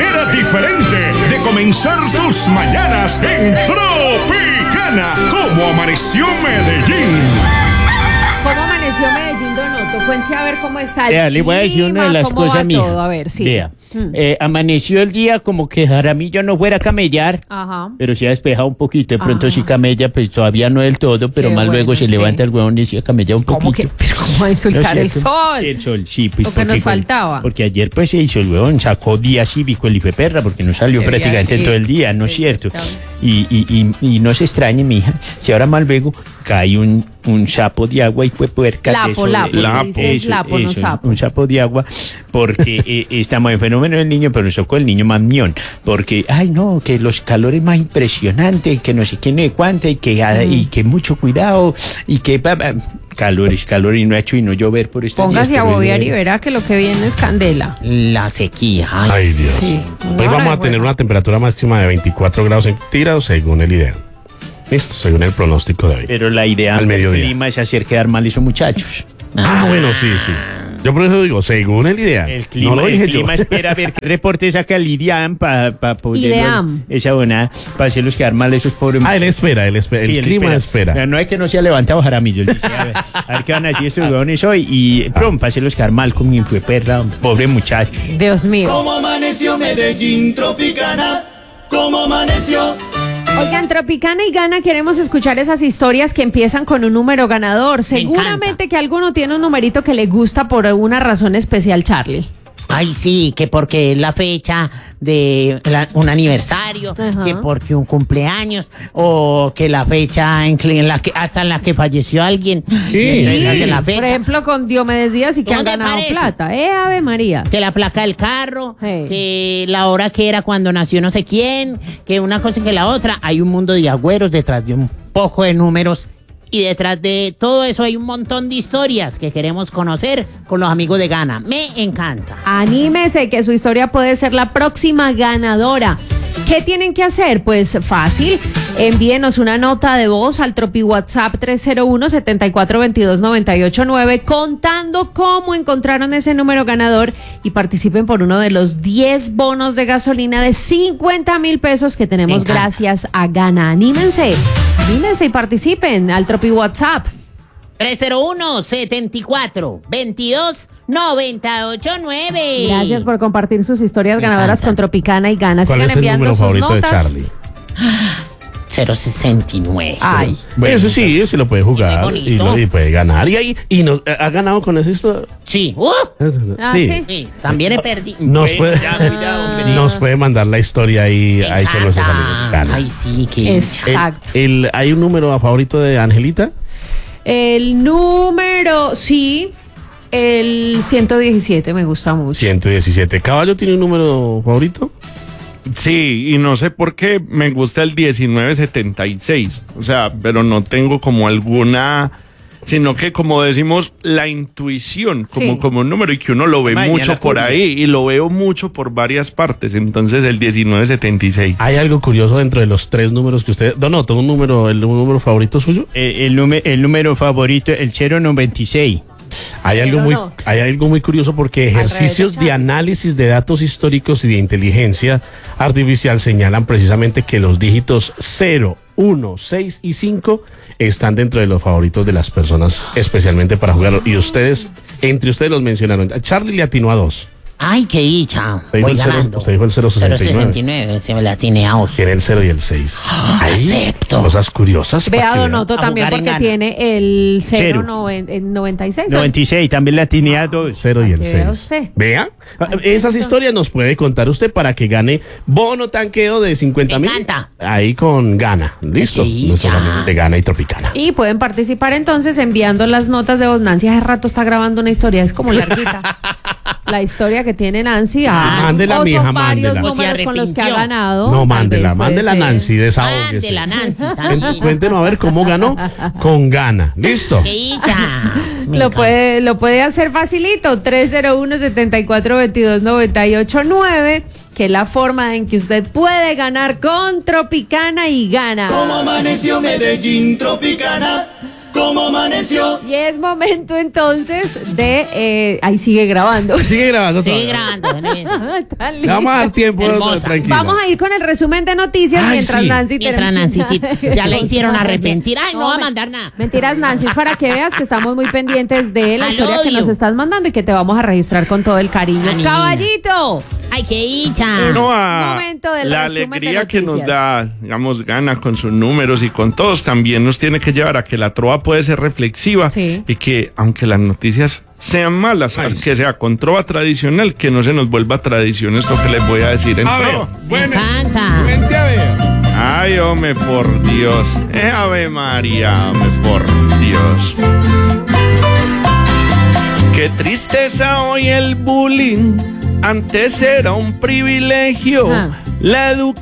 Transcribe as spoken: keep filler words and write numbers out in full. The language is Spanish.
manera diferente de comenzar tus mañanas en Tropicana. ¿Cómo amaneció Medellín? ¿Cómo amaneció Medellín, Donoto? Cuente a ver cómo está el Vea, le voy a decir una de las clima, cómo cosas, va mija. todo. A ver, sí. Vea, Mm. eh, amaneció el día como que Jaramillo no fuera a camellar, Ajá. pero se ha despejado un poquito. De pronto Ah. sí camella, pues todavía no del todo, pero Qué más bueno, luego se sí. levanta el huevón y se camella un ¿Cómo poquito. que? Pero ¿cómo va a insultar ¿No el es cierto? sol? El sol, sí. Pues Lo que porque nos con- faltaba. Porque ayer pues se hizo el huevón, sacó día cívico el hijo de perra, porque no salió Debía prácticamente decir. todo el día, ¿no es cierto? Exacto. Y, y, y, y no se extrañe, mija, si ahora más luego cae un, un sapo de agua y fue puerca Lapo, de eso, lapo, de- se dice es lapo, no sapo. un sapo de agua, porque eh, estamos en fenómeno del niño, pero nos tocó el niño más mión, porque, ay no, que los calores más impresionantes, que no sé quién es cuánto, y que, ah, y que mucho cuidado, y que pa, pa, calores, calores, y no ha hecho y no llover por estos Póngase días, a pero bobear es- y verá que lo que viene es candela. La sequía. Ay, Ay, Dios. Sí. Hoy Una vamos hora a de tener juego. una temperatura máxima de veinticuatro grados centígrados según el IDEA. Listo, según el pronóstico de hoy. Pero la idea Al del mediodía. clima es hacer quedar mal a esos muchachos. Ah, bueno, sí, sí. Yo por eso digo, según el IDEA. El clima, no lo dije el clima yo. espera a ver qué reporte saca el IDEAM para pa poder IDEAM. esa buena para hacerlos quedar mal a esos pobres. Ah, él espera, él espera. Sí, el él clima espera. Pero no es que no se ha levantado Jaramillo. Él dice, a ver, a ver qué van a decir estos huevones hoy. Y pronto, para hacerlos quedar mal con mi hijo de perra, pobre muchacho. Dios mío. ¿Cómo amaneció Medellín Tropicana? ¿Cómo amaneció? Oigan, Tropicana y Gana, queremos escuchar esas historias que empiezan con un número ganador. Seguramente que alguno tiene un numerito que le gusta por alguna razón especial, Charlie. Ay, sí, que porque es la fecha de la- un aniversario, Ajá. que porque un cumpleaños, o que la fecha en, que- en la que hasta en la que falleció alguien. Sí. Entonces hacen la Por fecha. ejemplo, con Diomedes Díaz y que ¿Cómo han te ganado parece? plata. ¿Eh, Ave María? Que la placa del carro, Sí. que la hora que era cuando nació no sé quién, que una cosa y que la otra. Hay un mundo de agüeros detrás de un poco de números. Y detrás de todo eso hay un montón de historias que queremos conocer con los amigos de Gana. Me encanta. Anímese que su historia puede ser la próxima ganadora. ¿Qué tienen que hacer? Pues fácil, envíenos una nota de voz al Tropi WhatsApp tres cero uno, siete cuatro dos dos, nueve ocho nueve contando cómo encontraron ese número ganador y participen por uno de los diez bonos de gasolina de cincuenta mil pesos que tenemos Me encanta. gracias a Gana. Anímense, anímense y participen al Tropi WhatsApp. tres cero uno, siete cuatro, veintidós, noventa y ocho nueve. Gracias por compartir sus historias Me ganadoras encanta. con Tropicana y Gana. ¿Cuál Sigan es el enviando número sus favorito de notas. Charlie? cero sesenta y nueve. Ay. Bueno, eso sí, se lo puede Qué jugar bonito. y, lo, y puede ganar. Y ahí y no, ha ganado con eso. Esto, Sí. Uh, Ah, sí. sí, también he perdido. Nos Bueno, puede, ya, cuidado, hombre. nos puede mandar la historia ahí, Me ahí con nuestros amigos. encanta. Gana. Ay, sí, qué Es- dicha. Exacto. El- el- ¿Hay un número favorito de Angelita? El número, sí, el ciento diecisiete me gusta mucho. ciento diecisiete. ¿Caballo tiene un número favorito? Sí, y no sé por qué me gusta el diecinueve setenta y seis. O sea, pero no tengo como alguna, sino que como decimos, la intuición como, Sí. como un número y que uno lo ve Mañana mucho por curva. ahí y lo veo mucho por varias partes. Entonces el diecinueve setenta y seis. Hay algo curioso dentro de los tres números que usted... Donoto, un número, el, un número favorito suyo. Eh, el, nume- el número favorito, el cero noventa y seis. Hay Cero algo, muy, no. hay algo muy curioso porque ejercicios Charlie. de análisis de datos históricos y de inteligencia artificial señalan precisamente que los dígitos cero, uno, seis y cinco están dentro de los favoritos de las personas, especialmente para jugar. Y ustedes, entre ustedes los mencionaron. Charlie le atinó a dos. Ay, qué dicha. Usted dijo Voy el cero- ganando. usted dijo el cero sesenta y nueve. cero sesenta y nueve, se me la tiene a os. Tiene el cero y el seis. Ahí, acepto. cosas curiosas. Vea, para que Donoto A también jugar en porque Gana. tiene el cero Cero. noven- eh, noventa y seis. noventa y seis, también la tenía dos. vean. Cero y el Para que vea seis. usted. Vea, esas historias nos puede contar usted para que gane bono tanqueo de cincuenta Me mil. encanta. Ahí con Gana. Listo. Sí, Nuestros ya. amigos de Gana y Tropicana. Y pueden participar entonces enviando las notas de voz. Nancy hace rato está grabando una historia, es como larguita. La historia que tiene Nancy. Ah, Mándela, o mija, son varios mándela. O se números con los que ha arrepintió. ganado. No, tal mándela, vez puede mándela ser. Nancy, desahógese. Mándela, Nancy, Cuen- también. Cuéntenos a ver cómo ganó con Gana. Listo. Qué dicha. Me Lo encanta. puede, lo puede hacer facilito, tres cero uno, siete cuatro dos dos, nueve ocho nueve, que es la forma en que usted puede ganar con Tropicana y Gana. ¿Cómo amaneció Medellín Tropicana? cómo amaneció. Y es momento entonces de... eh, ahí sigue grabando. Sigue grabando Sigue todavía. grabando. Tan Le vamos a dar tiempo, Hermosa. tranquila. Vamos a ir con el resumen de noticias Ay, mientras sí. Nancy Mientras termina. Nancy sí, ya la hicieron arrepentir. Ay, no va a me- mandar nada. Mentiras, Nancy, es para que veas que estamos muy pendientes de la Al historia que odio. nos estás mandando y que te vamos a registrar con todo el cariño. Ani. ¡Caballito! Ay, qué hincha. No, a Momento del la resumen de alegría que nos noticias. da, digamos, Gana con sus números y con todos, también nos tiene que llevar a que la trova puede ser reflexiva Sí. y que aunque las noticias sean malas, Ay. que sea con trova tradicional, que no se nos vuelva tradición esto que les voy a decir en A ver, trova. Me bueno. encanta. Vente a ver. Ay, hombre, por Dios. Eh, Ave María, hombre, por Dios. Qué tristeza hoy el bullying. Antes era un privilegio. Ah. La educación.